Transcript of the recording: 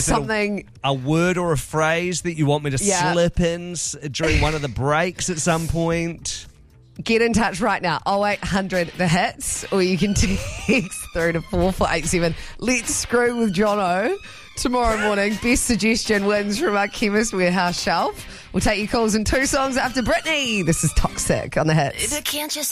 something. A word or a phrase that you want me to slip in during one of the breaks at some point. Get in touch right now. 0800 The Hits, or you can text through to 4487. Let's screw with Jono. Tomorrow morning, best suggestion wins from our Chemist Warehouse shelf. We'll take your calls in 2 songs after Britney. This is Toxic on The Hits. Can't you